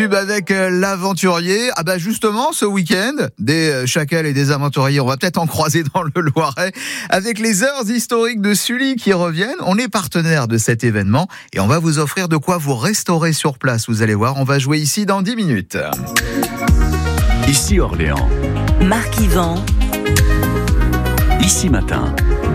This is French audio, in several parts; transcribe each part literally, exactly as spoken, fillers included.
pub avec l'aventurier. Ah bah justement, ce week-end, des chacals et des aventuriers, on va peut-être en croiser dans le Loiret, avec les heures historiques de Sully qui reviennent. On est partenaire de cet événement et on va vous offrir de quoi vous restaurer sur place. Vous allez voir, on va jouer ici dans dix minutes. Ici Orléans. Marc Yvan. Ici Matin.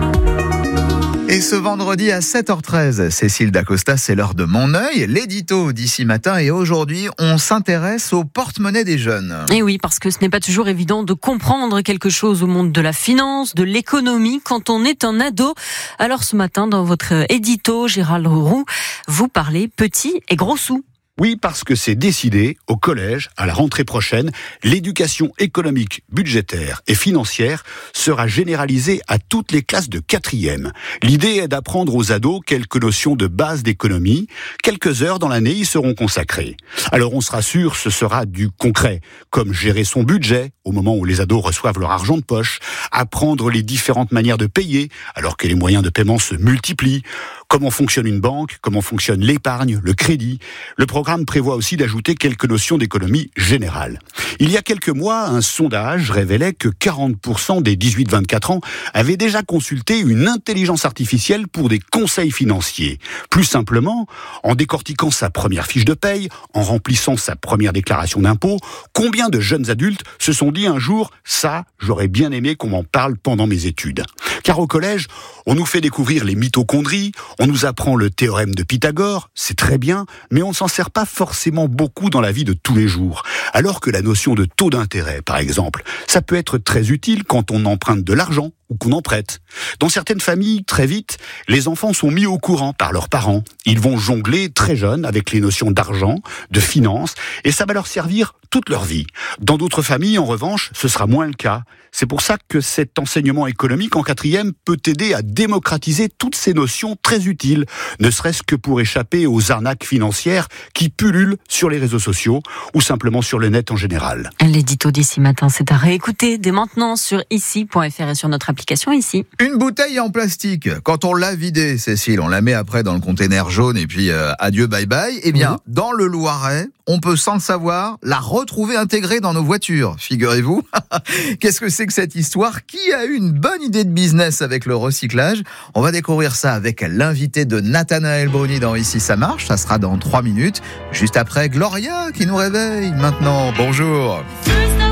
Et ce vendredi à sept heures treize, Cécile Dacosta, c'est l'heure de Mon œil, l'édito d'Ici Matin. Et aujourd'hui, on s'intéresse au porte-monnaie des jeunes. Et oui, parce que ce n'est pas toujours évident de comprendre quelque chose au monde de la finance, de l'économie, quand on est un ado. Alors ce matin, dans votre édito, Gérald Roux, vous parlez petits et gros sous. Oui, parce que c'est décidé, au collège, à la rentrée prochaine, l'éducation économique, budgétaire et financière sera généralisée à toutes les classes de quatrième. L'idée est d'apprendre aux ados quelques notions de base d'économie. Quelques heures dans l'année y seront consacrées. Alors on se rassure, ce sera du concret, comme gérer son budget au moment où les ados reçoivent leur argent de poche, apprendre les différentes manières de payer alors que les moyens de paiement se multiplient, comment fonctionne une banque, comment fonctionne l'épargne, le crédit. Le Le programme prévoit aussi d'ajouter quelques notions d'économie générale. Il y a quelques mois, un sondage révélait que quarante pour cent des dix-huit vingt-quatre ans avaient déjà consulté une intelligence artificielle pour des conseils financiers. Plus simplement, en décortiquant sa première fiche de paye, en remplissant sa première déclaration d'impôt, combien de jeunes adultes se sont dit un jour « ça, j'aurais bien aimé qu'on m'en parle pendant mes études ». Car au collège, on nous fait découvrir les mitochondries, on nous apprend le théorème de Pythagore, c'est très bien, mais on ne s'en sert pas forcément beaucoup dans la vie de tous les jours. Alors que la notion de taux d'intérêt, par exemple, ça peut être très utile quand on emprunte de l'argent ou qu'on en prête. Dans certaines familles, très vite, les enfants sont mis au courant par leurs parents. Ils vont jongler très jeunes avec les notions d'argent, de finance, et ça va leur servir toute leur vie. Dans d'autres familles, en revanche, ce sera moins le cas. C'est pour ça que cet enseignement économique en quatrième peut aider à démocratiser toutes ces notions très utiles, ne serait-ce que pour échapper aux arnaques financières qui pullulent sur les réseaux sociaux ou simplement sur le net en général. L'édito d'Ici Matin, c'est à réécouter dès maintenant sur ici point f r et sur notre application Ici. Une bouteille en plastique, quand on l'a vidée, Cécile, on la met après dans le container jaune et puis euh, adieu bye bye. Eh bien, mmh. dans le Loiret, on peut sans le savoir la retrouver intégrée dans nos voitures, figurez-vous. Qu'est-ce que c'est que cette histoire? Qui a eu une bonne idée de business avec le recyclage? On va découvrir ça avec l'invité de Nathanaël Bruni dans Ici ça marche. Ça sera dans trois minutes, juste après Gloria qui nous réveille maintenant. Bonjour.